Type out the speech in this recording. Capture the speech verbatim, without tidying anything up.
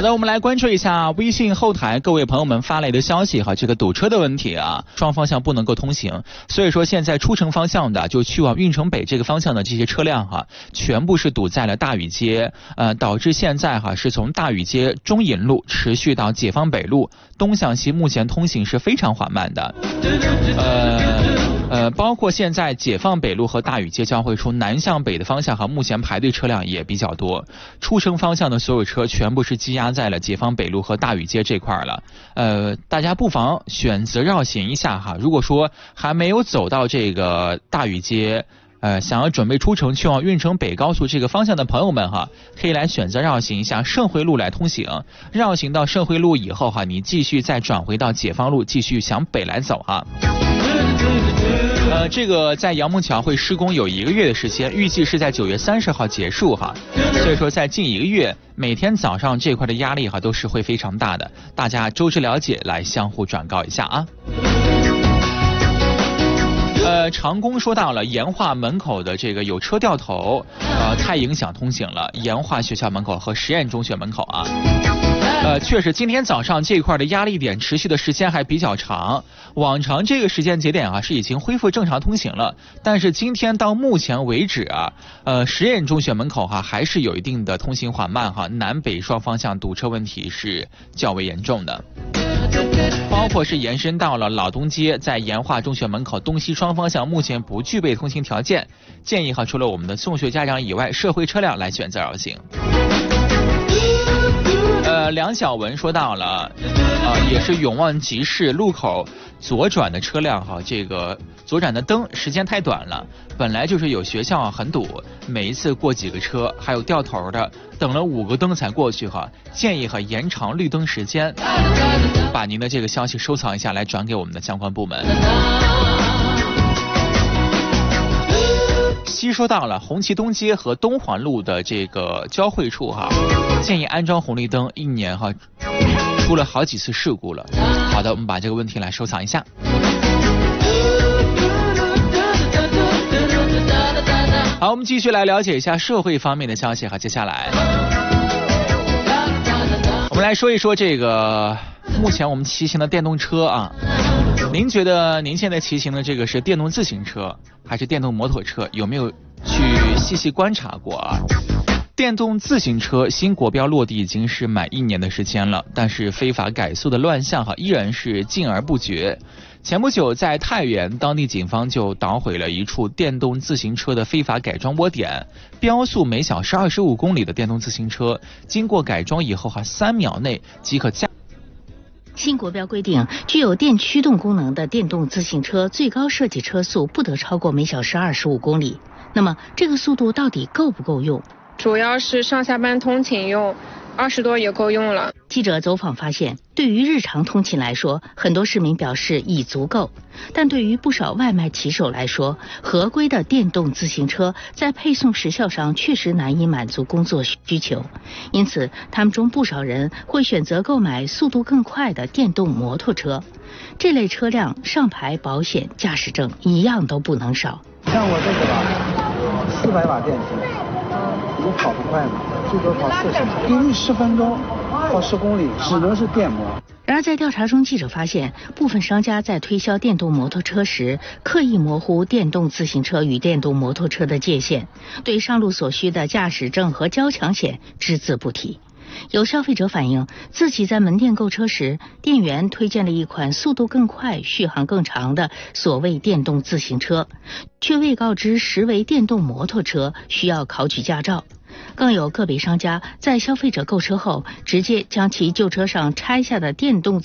好的，我们来关注一下微信后台各位朋友们发来的消息哈，这个堵车的问题啊，双方向不能够通行，所以说现在出城方向的就去往运城北这个方向的这些车辆哈，全部是堵在了大禹街，呃，导致现在哈是从大禹街中引路持续到解放北路，东向西目前通行是非常缓慢的，呃。呃，包括现在解放北路和大禹街交汇处南向北的方向哈，目前排队车辆也比较多，出城方向的所有车全部是积压在了解放北路和大禹街这块了。呃，大家不妨选择绕行一下哈。如果说还没有走到这个大禹街，呃，想要准备出城去往运城北高速这个方向的朋友们哈，可以来选择绕行一下盛惠路来通行。绕行到盛惠路以后哈，你继续再转回到解放路，继续向北来走哈。呃，这个在杨孟桥会施工有一个月的时间，预计是在九月三十号结束哈。所以说，在近一个月，每天早上这块的压力哈都是会非常大的，大家周知了解，来相互转告一下啊。呃，长工说到了延化门口的这个有车掉头，呃，太影响通行了。延化学校门口和实验中学门口啊。呃，确实，今天早上这块的压力点持续的时间还比较长。往常这个时间节点啊是已经恢复正常通行了，但是今天到目前为止啊，呃，实验中学门口哈、啊、还是有一定的通行缓慢哈，南北双方向堵车问题是较为严重的。包括是延伸到了老东街，在延化中学门口东西双方向目前不具备通行条件，建议哈除了我们的送学家长以外，社会车辆来选择绕行。呃，梁小文说到了，啊、呃，也是永旺集市路口左转的车辆哈，这个左转的灯时间太短了，本来就是有学校很堵，每一次过几个车，还有掉头的，等了五个灯才过去哈，建议哈延长绿灯时间，把您的这个消息收藏一下，来转给我们的相关部门。西说到了红旗东街和东环路的这个交汇处哈，建议安装红绿灯，一年哈出了好几次事故了。好的，我们把这个问题来收藏一下。好，我们继续来了解一下社会方面的消息哈。接下来我们来说一说这个目前我们骑行的电动车啊，您觉得您现在骑行的这个是电动自行车还是电动摩托车？有没有去细细观察过啊？电动自行车新国标落地已经是满一年的时间了，但是非法改速的乱象哈依然是禁而不绝。前不久在太原，当地警方就捣毁了一处电动自行车的非法改装窝点，标速每小时二十五公里的电动自行车，经过改装以后哈，三秒内即可驾。 新国标规定，具有电驱动功能的电动自行车最高设计车速不得超过每小时二十五公里。那么，这个速度到底够不够用？ 主要是上下班通勤用，二十多也够用了。 记者走访发现，对于日常通勤来说，很多市民表示已足够，但对于不少外卖骑手来说，合规的电动自行车在配送时效上确实难以满足工作需求，因此他们中不少人会选择购买速度更快的电动摩托车。这类车辆上牌保险、驾驶证一样都不能少。 像我这个吧，四百瓦电机，我跑不快嘛，最多跑四十码，给你十分钟跑十公里，只能是电摩。 然而在调查中，记者发现部分商家在推销电动摩托车时，刻意模糊电动自行车与电动摩托车的界限，对上路所需的驾驶证和交强险只字不提。有消费者反映，自己在门店购车时，店员推荐了一款速度更快、续航更长的所谓电动自行车，却未告知实为电动摩托车，需要考取驾照。更有个别商家在消费者购车后，直接将其旧车上拆下的电动